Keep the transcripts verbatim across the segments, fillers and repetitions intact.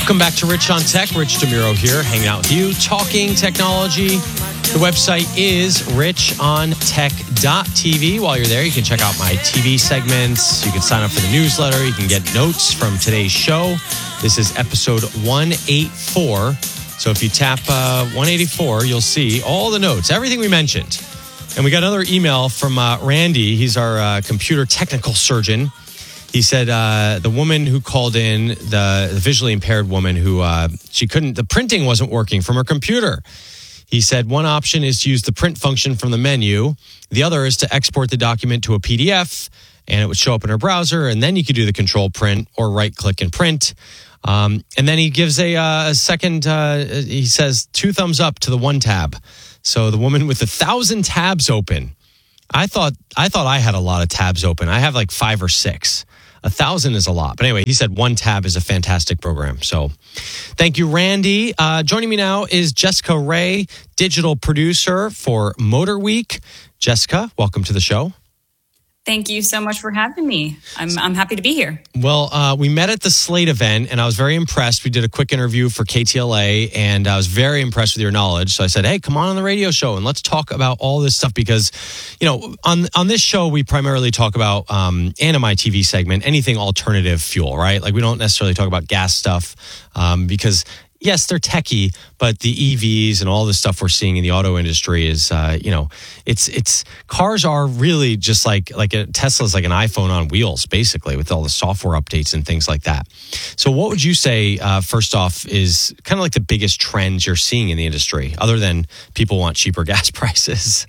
Welcome back to Rich on Tech. Rich DeMuro here, hanging out with you, talking technology. The website is rich on tech dot t v. While you're there, you can check out my T V segments. You can sign up for the newsletter. You can get notes from today's show. This is episode one eighty-four. So if you tap uh, one eighty-four, you'll see all the notes, everything we mentioned. And we got another email from uh, Randy. He's our uh, computer technical surgeon. He said uh, the woman who called in, the, the visually impaired woman who uh, she couldn't, the printing wasn't working from her computer. He said one option is to use the print function from the menu. The other is to export the document to a P D F and it would show up in her browser. And then you could do the control print or right click and print. Um, and then he gives a, uh, a second, uh, he says two thumbs up to the one tab. So the woman with a thousand tabs open. I thought, I thought I had a lot of tabs open. I have like five or six. A thousand is a lot. But anyway, he said one tab is a fantastic program. So thank you, Randy. Uh, joining me now is Jessica Ray, digital producer for Motor Week. Jessica, welcome to the show. Thank you so much for having me. I'm I'm happy to be here. Well, uh, we met at the Slate event, and I was very impressed. We did a quick interview for K T L A, and I was very impressed with your knowledge. So I said, hey, come on on the radio show, and let's talk about all this stuff because, you know, on on this show, we primarily talk about, um, and in my T V segment, anything alternative fuel, right? Like we don't necessarily talk about gas stuff um, because yes, they're techie, but the E Vs and all the stuff we're seeing in the auto industry is, uh, you know, it's it's cars are really just like like a Tesla's like an iPhone on wheels, basically, with all the software updates and things like that. So, what would you say, uh, first off, is kind of like the biggest trends you're seeing in the industry, other than people want cheaper gas prices?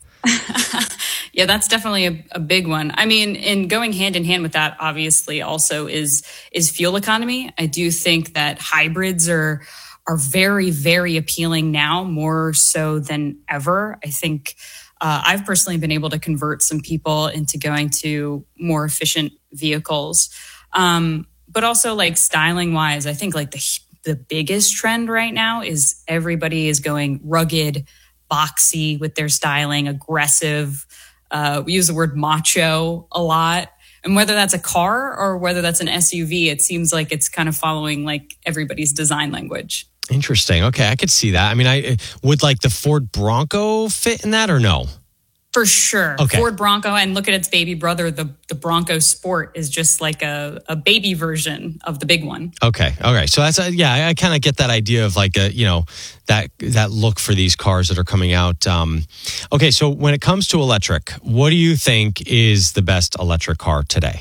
Yeah, that's definitely a, a big one. I mean, in going hand in hand with that, obviously, also is is fuel economy. I do think that hybrids are. are very, very appealing now, more so than ever. I think uh, I've personally been able to convert some people into going to more efficient vehicles. Um, but also like styling wise, I think like the, the biggest trend right now is everybody is going rugged, boxy with their styling, aggressive. Uh, we use the word macho a lot. And whether that's a car or whether that's an S U V, it seems like it's kind of following like everybody's design language. Interesting. Okay, I could see that. I mean, I would like the Ford Bronco fit in that or no? For sure. Okay. Ford Bronco, and look at its baby brother, the, the Bronco Sport is just like a, a baby version of the big one. Okay. Okay. So that's, a, yeah, I, I kind of get that idea of like, a, you know, that that look for these cars that are coming out. Um, okay. So when it comes to electric, what do you think is the best electric car today?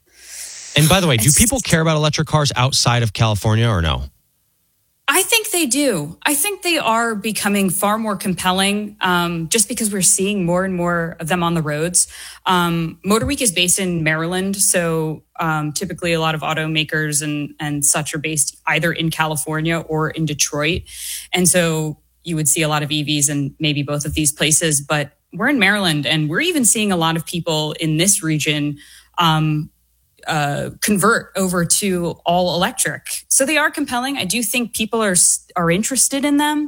And by the way, do It's, people care about electric cars outside of California or no? I think they do. I think they are becoming far more compelling um, just because we're seeing more and more of them on the roads. Um, Motor Week is based in Maryland. So um, typically a lot of automakers and, and such are based either in California or in Detroit. And so you would see a lot of E Vs in maybe both of these places. But we're in Maryland and we're even seeing a lot of people in this region um, Uh, convert over to all electric. So they are compelling. I do think people are are interested in them.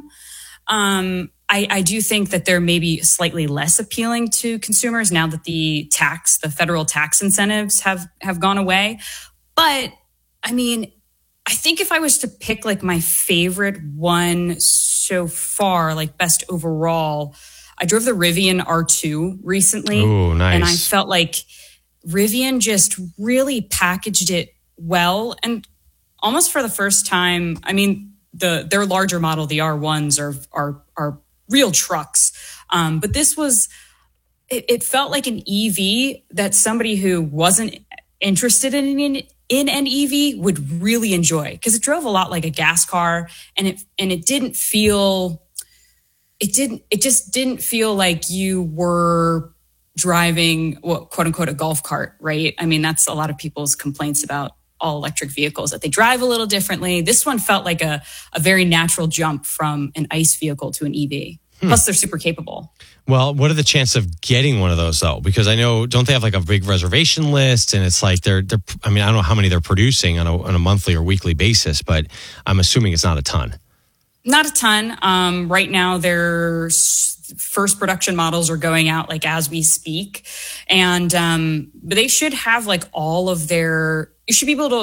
Um, I, I do think that they're maybe slightly less appealing to consumers now that the tax, the federal tax incentives have, have gone away. But I mean, I think if I was to pick like my favorite one so far, like best overall, I drove the Rivian R two recently. Ooh, nice. And I felt like Rivian just really packaged it well. And almost for the first time, I mean, the their larger model, the R ones are are are real trucks. Um, but this was, it, it felt like an E V that somebody who wasn't interested in, in, in an E V would really enjoy because it drove a lot like a gas car and it and it didn't feel, it didn't, it just didn't feel like you were driving, well, quote unquote, a golf cart, right? I mean, that's a lot of people's complaints about all electric vehicles, that they drive a little differently. This one felt like a, a very natural jump from an ICE vehicle to an E V. Hmm. Plus, they're super capable. Well, what are the chances of getting one of those though? Because I know, don't they have like a big reservation list? And it's like they're, they're I mean, I don't know how many they're producing on a, on a monthly or weekly basis, but I'm assuming it's not a ton. Not a ton. Um, right now, there's first production models are going out like as we speak. And um, but they should have like all of their, you should be able to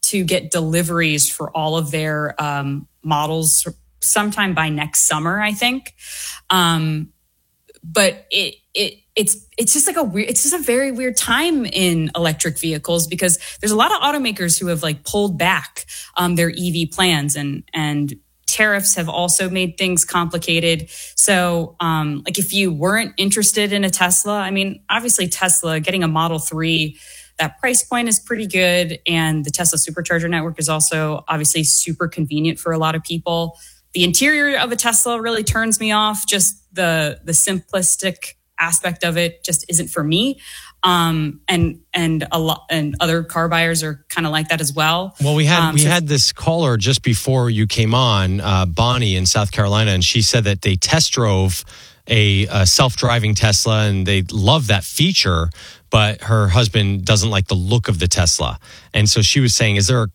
to get deliveries for all of their um, models sometime by next summer, I think. Um, but it it it's it's just like a weird, it's just a very weird time in electric vehicles because there's a lot of automakers who have like pulled back um, their E V plans, and and tariffs have also made things complicated. So, um, like if you weren't interested in a Tesla, I mean, obviously Tesla getting a Model three, that price point is pretty good, and the Tesla Supercharger network is also obviously super convenient for a lot of people. The interior of a Tesla really turns me off. Just the the simplistic aspect of it just isn't for me. Um, and and a lot and other car buyers are kind of like that as well. Well, we had um, we so- had this caller just before you came on, uh, Bonnie in South Carolina, and she said that they test drove a, a self-driving Tesla and they love that feature, but her husband doesn't like the look of the Tesla. And so she was saying, is there